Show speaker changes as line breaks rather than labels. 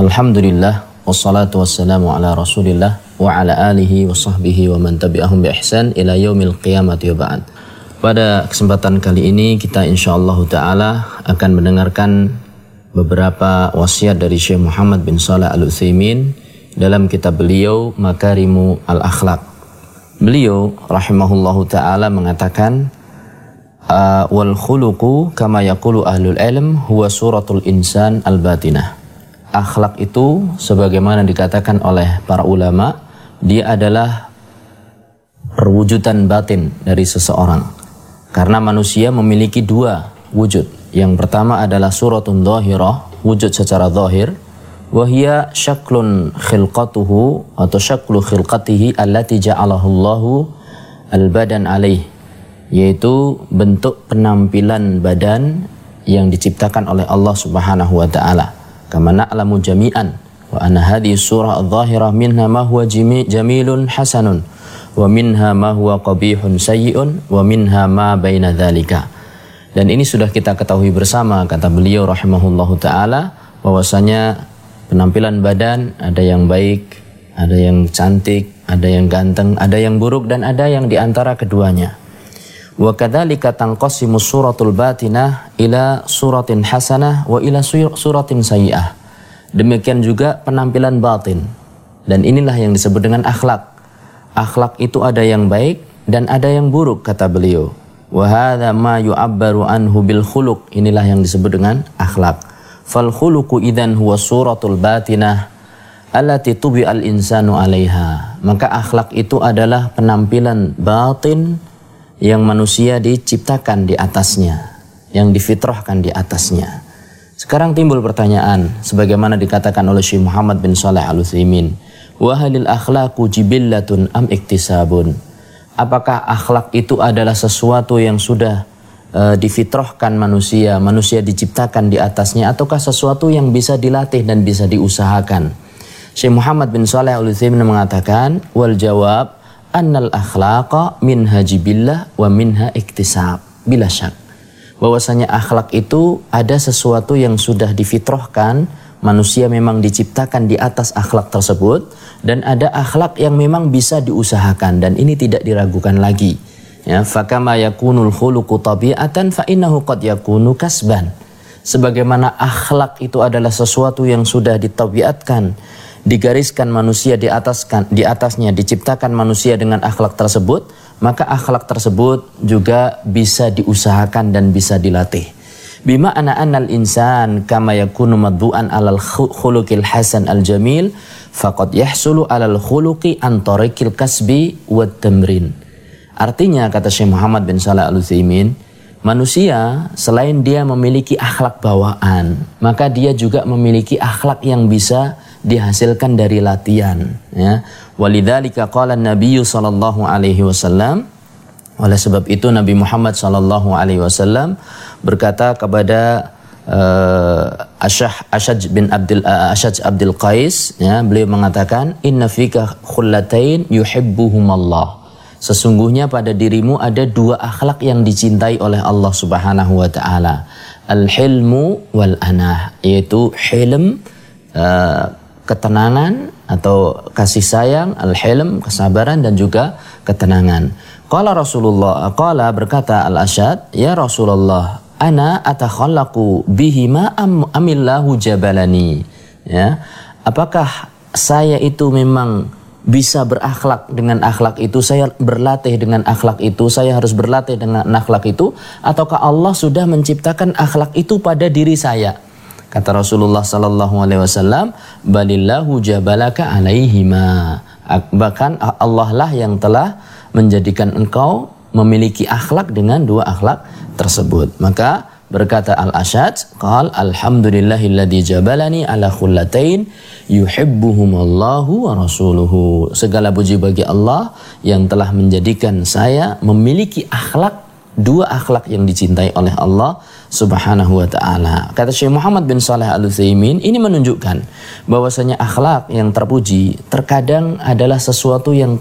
Alhamdulillah, wassalatu wassalamu ala rasulillah wa ala alihi wa sahbihi wa man tabi'ahum bi ihsan ila yaumil qiyamati wa ba'd. Pada kesempatan kali ini kita insyaallah ta'ala akan mendengarkan beberapa wasiat dari Syekh Muhammad bin Shalih Al-Utsaimin dalam kitab beliau Makarimu Al-Akhlaq. Beliau rahimahullahu ta'ala mengatakan wal khuluqu kama yaqulu ahlul ilm huwa suratul insan al-batinah. Akhlak itu sebagaimana dikatakan oleh para ulama, dia adalah perwujudan batin dari seseorang. Karena manusia memiliki dua wujud. Yang pertama adalah suratun dhahirah, wujud secara zahir, wa hiya syaklun khilqatuhu atau syaklu khilqatihi allati ja'alahu Allahu al-badan alaih, yaitu bentuk penampilan badan yang diciptakan oleh Allah Subhanahu wa taala. Kama na'lamu jami'an wa anna hadhihi surah adh-dhahirah minha ma huwa jamilun hasanun wa minha ma huwa qabihun sayyi'un wa minha ma baina dzalika. Dan ini sudah kita ketahui bersama, kata beliau rahimahullahu taala, bahwasanya penampilan badan ada yang baik, ada yang cantik, ada yang ganteng, ada yang buruk, dan ada yang diantara keduanya. Wa kadzalika tanqasimu suratul batinah ila suratin hasanah wa ila suratin sayyi'ah. Demikian juga penampilan batin. Dan inilah yang disebut dengan akhlak. Akhlak itu ada yang baik dan ada yang buruk, kata beliau. Wa hadza ma yu'abbaru anhu bil khuluq. Inilah yang disebut dengan akhlak. Fal khuluqu idzan huwa suratul batinah allati tubi'al insanu 'alaiha. Maka akhlak itu adalah penampilan batin yang manusia diciptakan di atasnya, yang difitrahkan di atasnya. Sekarang timbul pertanyaan, sebagaimana dikatakan oleh Syekh Muhammad bin Shalih Al-Utsaimin, wa halil akhlaqu jibillatun am iktisabun? Apakah akhlak itu adalah sesuatu yang sudah difitrahkan manusia, manusia diciptakan di atasnya, ataukah sesuatu yang bisa dilatih dan bisa diusahakan? Syekh Muhammad bin Shalih Al-Utsaimin mengatakan, wal jawab annal akhlaqa minha jibillah wa minha iktisab, bila syak. Bahwasanya akhlak itu ada sesuatu yang sudah difitrahkan, manusia memang diciptakan di atas akhlak tersebut, dan ada akhlak yang memang bisa diusahakan, dan ini tidak diragukan lagi. Ya, fakama yakunul khuluqu tabi'atan fa innahu qad yakunu kasban. Sebagaimana akhlak itu adalah sesuatu yang sudah ditabiatkan, digariskan manusia di atasnya, diciptakan manusia dengan akhlak tersebut, maka akhlak tersebut juga bisa diusahakan dan bisa dilatih. Bima anal insan kama yakunu madbu'an alal khuluqil hasan al jamil faqad yahsulu alal khuluqi an tariqil kasbi wat tamrin. Artinya, kata Syekh Muhammad bin Shalih Al-Utsaimin, manusia selain dia memiliki akhlak bawaan, maka dia juga memiliki akhlak yang bisa dihasilkan dari latihan, ya. Walidzalika qala an-nabiy sallallahu alaihi wasallam, oleh sebab itu Nabi Muhammad sallallahu alaihi wasallam berkata kepada Ashaj bin Abdul Qais, ya, beliau mengatakan, inna fika khullatain yuhibbuhumallah. Sesungguhnya pada dirimu ada dua akhlak yang dicintai oleh Allah Subhanahu wa taala, al-hilmu wal anah, yaitu hilm, ketenangan atau kasih sayang, al-hilm, kesabaran, dan juga ketenangan. Qala Rasulullah, qala, berkata Al-Ashad, ya Rasulullah, ana atakhallaqu bihima amillahu jabalani. Ya, apakah saya itu memang bisa berakhlak dengan akhlak itu, saya berlatih dengan akhlak itu, saya harus berlatih dengan akhlak itu, ataukah Allah sudah menciptakan akhlak itu pada diri saya? Kata Rasulullah sallallahu alaihi wasallam, balillahu jabalaka alaihima. Bahkan Allah lah yang telah menjadikan engkau memiliki akhlak dengan dua akhlak tersebut. Maka berkata Al-Ashad, qal alhamdulillahilladzi jabalani ala khullatain yuhibbuhumallahu wa rasuluhu. Segala puji bagi Allah yang telah menjadikan saya memiliki akhlak, dua akhlak yang dicintai oleh Allah Subhanahu wa ta'ala. Kata Syekh Muhammad bin Shalih Al-Utsaimin, ini menunjukkan bahwasanya akhlak yang terpuji terkadang adalah sesuatu yang